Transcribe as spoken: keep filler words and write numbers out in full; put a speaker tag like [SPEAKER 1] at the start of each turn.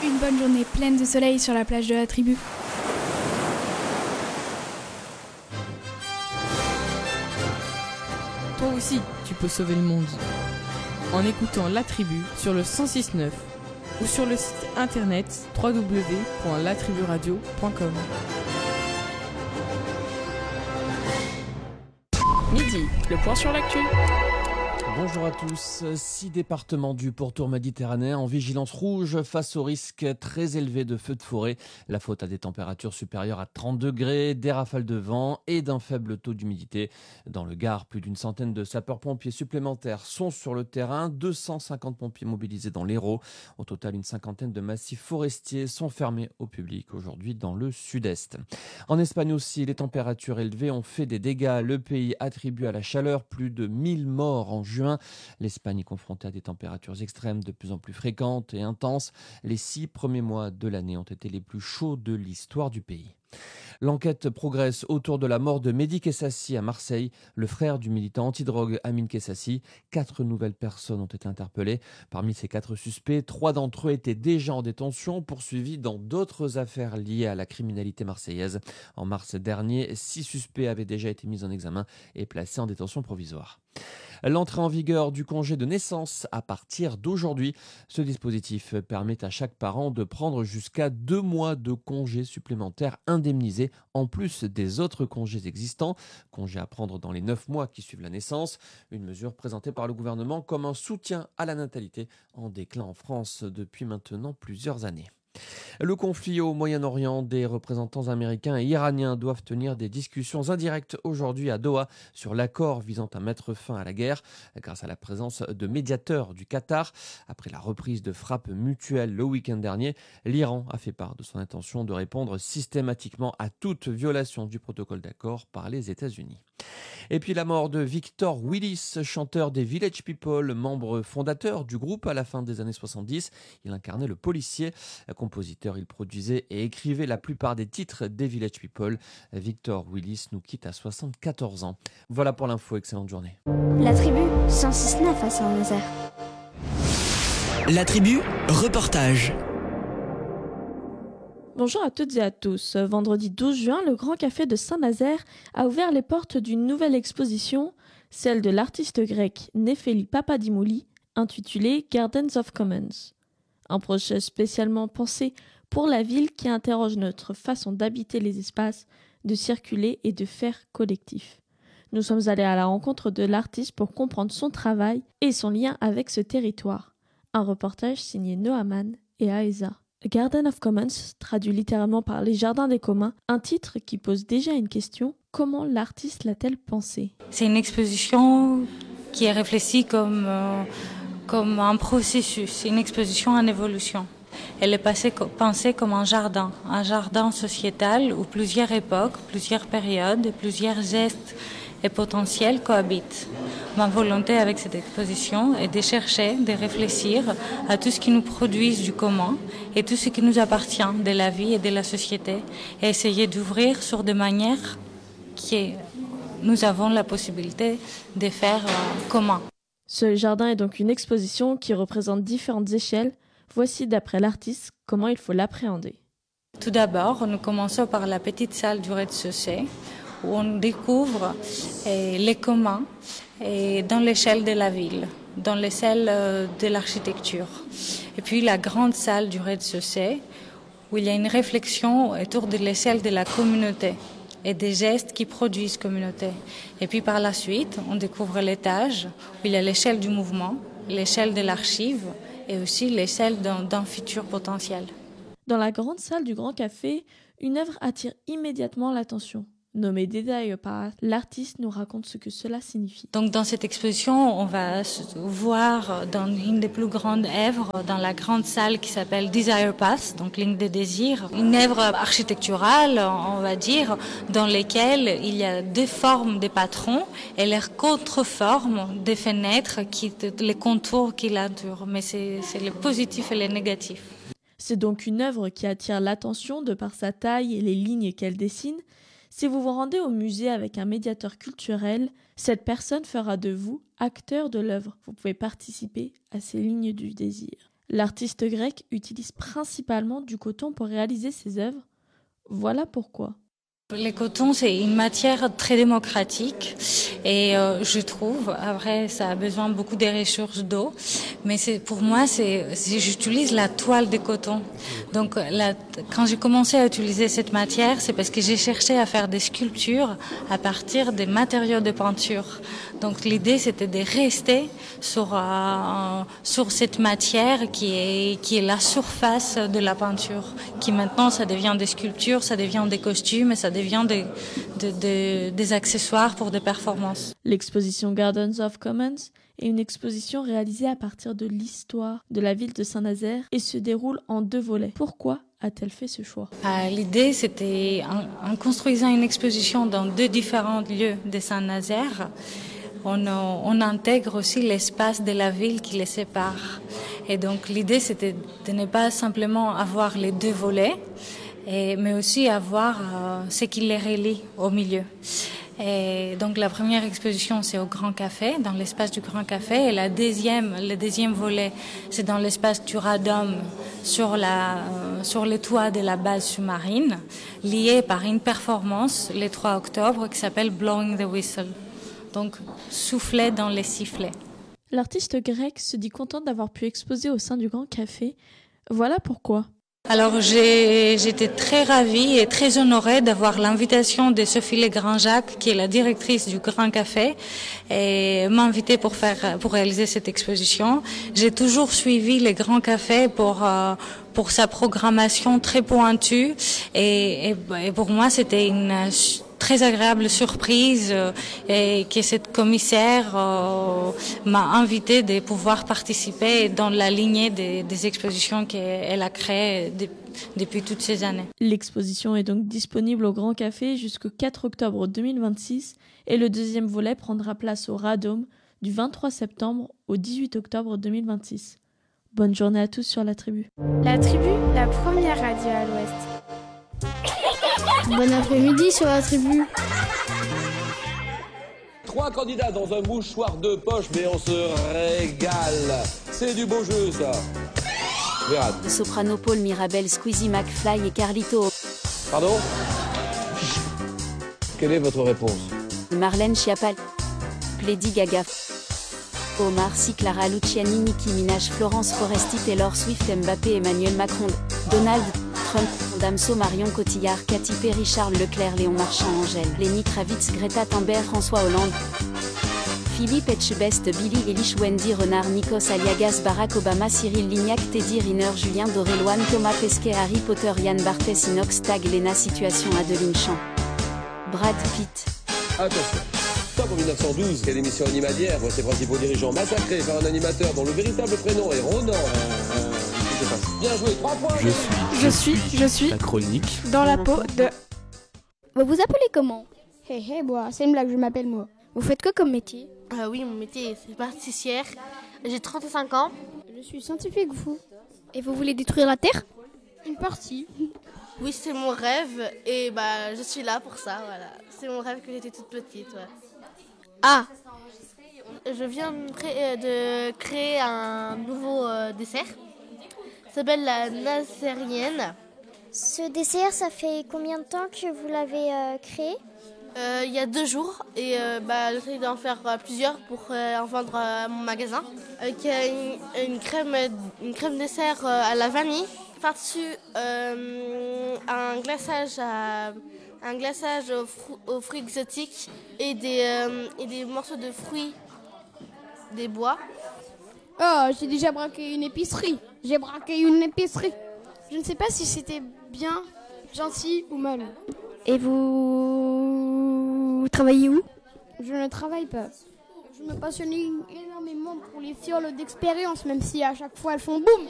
[SPEAKER 1] Une bonne journée pleine de soleil sur la plage de la Tribu.
[SPEAKER 2] Toi aussi, tu peux sauver le monde en écoutant La Tribu sur le cent six neuf ou sur le site internet w w w point la tribu radio point com. Midi, le point sur l'actu.
[SPEAKER 3] Bonjour à tous. Six départements du pourtour méditerranéen en vigilance rouge face au risque très élevé de feux de forêt. La faute à des températures supérieures à trente degrés, des rafales de vent et d'un faible taux d'humidité. Dans le Gard, plus d'une centaine de sapeurs-pompiers supplémentaires sont sur le terrain. deux cent cinquante pompiers mobilisés dans l'Hérault. Au total, une cinquantaine de massifs forestiers sont fermés au public aujourd'hui dans le sud-est. En Espagne aussi, les températures élevées ont fait des dégâts. Le pays attribue à la chaleur plus de mille morts en juin. L'Espagne est confrontée à des températures extrêmes de plus en plus fréquentes et intenses. Les six premiers mois de l'année ont été les plus chauds de l'histoire du pays. L'enquête progresse autour de la mort de Mehdi Kessassi à Marseille, le frère du militant antidrogue Amine Kessassi. Quatre nouvelles personnes ont été interpellées. Parmi ces quatre suspects, trois d'entre eux étaient déjà en détention, poursuivis dans d'autres affaires liées à la criminalité marseillaise. En mars dernier, six suspects avaient déjà été mis en examen et placés en détention provisoire. L'entrée en vigueur du congé de naissance à partir d'aujourd'hui. Ce dispositif permet à chaque parent de prendre jusqu'à deux mois de congés supplémentaires indemnisés en plus des autres congés existants. Congés à prendre dans les neuf mois qui suivent la naissance. Une mesure présentée par le gouvernement comme un soutien à la natalité en déclin en France depuis maintenant plusieurs années. Le conflit au Moyen-Orient, des représentants américains et iraniens doivent tenir des discussions indirectes aujourd'hui à Doha sur l'accord visant à mettre fin à la guerre grâce à la présence de médiateurs du Qatar. Après la reprise de frappes mutuelles le week-end dernier, l'Iran a fait part de son intention de répondre systématiquement à toute violation du protocole d'accord par les États-Unis. Et puis la mort de Victor Willis, chanteur des Village People, membre fondateur du groupe à la fin des années soixante-dix. Il incarnait le policier. Compositeur, il produisait et écrivait la plupart des titres des Village People. Victor Willis nous quitte à soixante-quatorze ans. Voilà pour l'info, excellente journée.
[SPEAKER 4] La Tribu, cent six neuf à Saint-Nazaire.
[SPEAKER 5] La Tribu, reportage.
[SPEAKER 6] Bonjour à toutes et à tous. Vendredi douze juin, le Grand Café de Saint-Nazaire a ouvert les portes d'une nouvelle exposition, celle de l'artiste grec Nefeli Papadimouli, intitulée Gardens of Commons. Un projet spécialement pensé pour la ville qui interroge notre façon d'habiter les espaces, de circuler et de faire collectif. Nous sommes allés à la rencontre de l'artiste pour comprendre son travail et son lien avec ce territoire. Un reportage signé Noaman et Aesa. Garden of Commons, traduit littéralement par les jardins des communs, un titre qui pose déjà une question: comment l'artiste l'a-t-elle pensé?
[SPEAKER 7] C'est une exposition qui est réfléchie comme, euh, comme un processus, une exposition en évolution. Elle est passée, pensée comme un jardin, un jardin sociétal où plusieurs époques, plusieurs périodes, plusieurs gestes et potentiels cohabitent. Ma volonté avec cette exposition est de chercher, de réfléchir à tout ce qui nous produit du commun et tout ce qui nous appartient de la vie et de la société et essayer d'ouvrir sur des manières que nous avons la possibilité de faire euh, commun.
[SPEAKER 6] Ce jardin est donc une exposition qui représente différentes échelles. Voici, d'après l'artiste, comment il faut l'appréhender.
[SPEAKER 7] Tout d'abord, nous commençons par la petite salle du rez-de-chaussée où on découvre eh, les communs et dans l'échelle de la ville, dans l'échelle euh, de l'architecture. Et puis la grande salle du rez-de-chaussée où il y a une réflexion autour de l'échelle de la communauté et des gestes qui produisent communauté. Et puis par la suite, on découvre l'étage où il y a l'échelle du mouvement, l'échelle de l'archive et aussi l'échelle d'un, d'un futur potentiel.
[SPEAKER 6] Dans la grande salle du Grand Café, une œuvre attire immédiatement l'attention. Nommé Desire Path, l'artiste nous raconte ce que cela signifie.
[SPEAKER 7] Donc dans cette exposition, on va voir dans une des plus grandes œuvres, dans la grande salle qui s'appelle Desire Path, donc ligne de désir, une œuvre architecturale, on va dire, dans laquelle il y a deux formes de patrons et leurs contreformes des fenêtres, qui, les contours qui l'entourent. Mais c'est, c'est le positif et le négatif.
[SPEAKER 6] C'est donc une œuvre qui attire l'attention de par sa taille et les lignes qu'elle dessine. Si vous vous rendez au musée avec un médiateur culturel, cette personne fera de vous acteur de l'œuvre. Vous pouvez participer à ces lignes du désir. L'artiste grec utilise principalement du coton pour réaliser ses œuvres. Voilà pourquoi.
[SPEAKER 7] Le coton, c'est une matière très démocratique et euh, je trouve, après ça a besoin de beaucoup de ressources d'eau, mais c'est, pour moi, c'est, c'est, j'utilise la toile de coton. Donc la, quand j'ai commencé à utiliser cette matière, c'est parce que j'ai cherché à faire des sculptures à partir des matériaux de peinture. Donc l'idée, c'était de rester sur, euh, sur cette matière qui est, qui est la surface de la peinture, qui maintenant, ça devient des sculptures, ça devient des costumes et ça devient Des, de, de, des accessoires pour des performances.
[SPEAKER 6] L'exposition Gardens of Commons est une exposition réalisée à partir de l'histoire de la ville de Saint-Nazaire et se déroule en deux volets. Pourquoi a-t-elle fait ce choix ?
[SPEAKER 7] euh, L'idée, c'était en, en construisant une exposition dans deux différents lieux de Saint-Nazaire, on, on intègre aussi l'espace de la ville qui les sépare. Et donc l'idée, c'était de ne pas simplement avoir les deux volets, Et, mais aussi avoir euh, ce qui les relie au milieu. Et donc la première exposition, c'est au Grand Café, dans l'espace du Grand Café, et la deuxième, le deuxième volet, c'est dans l'espace du Radom, sur, la, euh, sur le toit de la base sous-marine, lié par une performance le trois octobre qui s'appelle Blowing the Whistle, donc souffler dans les sifflets.
[SPEAKER 6] L'artiste grec se dit content d'avoir pu exposer au sein du Grand Café. Voilà pourquoi.
[SPEAKER 7] Alors j'ai, j'étais très ravie et très honorée d'avoir l'invitation de Sophie Legrand-Jacques, qui est la directrice du Grand Café, et m'inviter pour faire, pour réaliser cette exposition. J'ai toujours suivi le Grand Café pour euh, pour sa programmation très pointue, et, et, et pour moi c'était une très agréable surprise euh, et que cette commissaire euh, m'a invité de pouvoir participer dans la lignée des, des expositions qu'elle a créées de, depuis toutes ces années.
[SPEAKER 6] L'exposition est donc disponible au Grand Café jusqu'au quatre octobre deux mille vingt-six et le deuxième volet prendra place au Radom du vingt-trois septembre au dix-huit octobre deux mille vingt-six. Bonne journée à tous sur La Tribu.
[SPEAKER 1] La Tribu, la première radio à l'Ouest.
[SPEAKER 4] Bon après-midi sur La Tribu.
[SPEAKER 8] Trois candidats dans un mouchoir de poche, mais on se régale. C'est du beau jeu, ça. Verra.
[SPEAKER 9] Soprano Paul Mirabel, Squeezie McFly et Carlito.
[SPEAKER 8] Pardon ? Quelle est votre réponse ?
[SPEAKER 9] Marlène Schiappa, Lady Gaga, Omar Sy, Clara Luciani, Nicki Minaj, Florence Foresti, Taylor Swift, Mbappé, Emmanuel Macron, Donald Trump, Damso, Marion Cotillard, Katy Perry, Charles Leclerc, Léon Marchand, Angèle, Lenny Kravitz, Greta Thunberg, François Hollande, Philippe Etchebest, Billy Eilish, Wendy Renard, Nikos Aliagas, Barack Obama, Cyril Lignac, Teddy Riner, Julien Doré, Loane Thomas Pesquet, Harry Potter, Yann Barthès, Inox Tag, Lena Situation, Adeline Champ, Brad Pitt.
[SPEAKER 8] Attention. Top en dix-neuf cent douze, quelle émission animalière voit ses principaux dirigeants massacrés par un animateur dont le véritable prénom est Ronan. Euh, euh, Bien joué, trois points.
[SPEAKER 10] Je suis,
[SPEAKER 1] Je suis, je suis
[SPEAKER 10] la chronique
[SPEAKER 1] dans la peau de...
[SPEAKER 4] Vous vous appelez comment ?
[SPEAKER 1] Hé hé, moi, c'est une blague, je m'appelle moi.
[SPEAKER 4] Vous faites quoi comme métier ?
[SPEAKER 11] euh, Oui, mon métier, c'est pâtissière. J'ai trente-cinq ans.
[SPEAKER 1] Je suis scientifique fou.
[SPEAKER 4] Et vous voulez détruire la Terre ?
[SPEAKER 1] Une partie.
[SPEAKER 11] Oui, c'est mon rêve et bah, je suis là pour ça, voilà. C'est mon rêve que j'étais toute petite, ouais.
[SPEAKER 4] Ah !
[SPEAKER 11] Je viens de créer, de créer un nouveau euh, dessert. Ça s'appelle la nazérienne.
[SPEAKER 4] Ce dessert, ça fait combien de temps que vous l'avez euh, créé ?
[SPEAKER 11] Euh, il y a deux jours et euh, bah, j'essaie d'en faire euh, plusieurs pour euh, en vendre à mon magasin. Avec euh, une, une, crème, une crème dessert euh, à la vanille. Par-dessus, euh, un glaçage, à, un glaçage aux, frou, aux fruits exotiques et des, euh, et des morceaux de fruits des bois.
[SPEAKER 1] Oh, j'ai déjà braqué une épicerie. J'ai braqué une épicerie. Je ne sais pas si c'était bien, gentil ou mal.
[SPEAKER 4] Et vous... vous travaillez où ?
[SPEAKER 1] Je ne travaille pas. Je me passionne énormément pour les fioles d'expérience, même si à chaque fois elles font boum.